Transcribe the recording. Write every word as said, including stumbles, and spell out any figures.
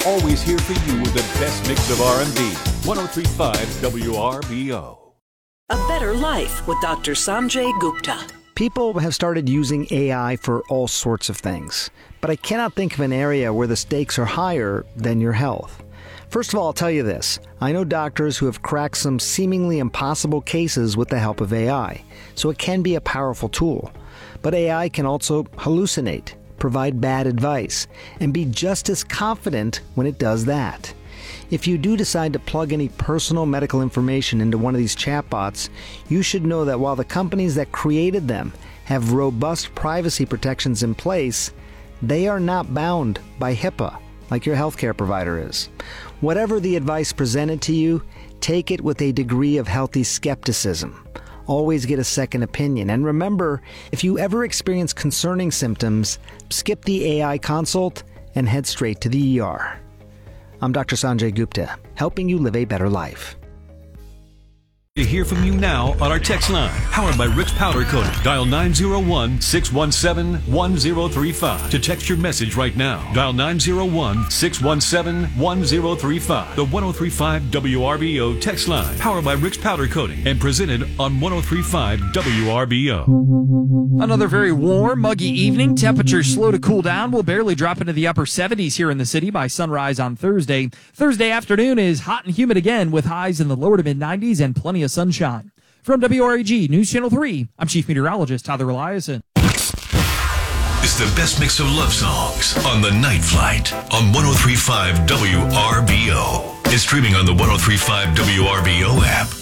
Always here for you with the best mix of R and B. ten thirty-five W R B O. A Better Life with Doctor Sanjay Gupta. People have started using A I for all sorts of things, but I cannot think of an area where the stakes are higher than your health. First of all, I'll tell you this. I know doctors who have cracked some seemingly impossible cases with the help of A I, so it can be a powerful tool. But A I can also hallucinate, provide bad advice, and be just as confident when it does that. If you do decide to plug any personal medical information into one of these chatbots, you should know that while the companies that created them have robust privacy protections in place, they are not bound by HIPAA like your healthcare provider is. Whatever the advice presented to you, take it with a degree of healthy skepticism. Always get a second opinion. And remember, if you ever experience concerning symptoms, skip the A I consult and head straight to the E R. I'm Doctor Sanjay Gupta, helping you live a better life. To hear from you now on our text line, powered by Rick's Powder Coating. Dial nine zero one, six one seven, one zero three five to text your message right now. Dial nine zero one, six one seven, one zero three five. The ten thirty-five W R B O text line, powered by Rick's Powder Coating and presented on ten thirty-five W R B O. Another very warm, muggy evening. Temperatures slow to cool down. We'll barely drop into the upper seventies here in the city by sunrise on Thursday. Thursday afternoon is hot and humid again with highs in the lower to mid nineties and plenty of sunshine. From W R A G News Channel three, I'm Chief Meteorologist Tyler Eliason. It's the best mix of love songs on The Night Flight on ten thirty-five W R B O. It's streaming on the ten thirty-five W R B O app.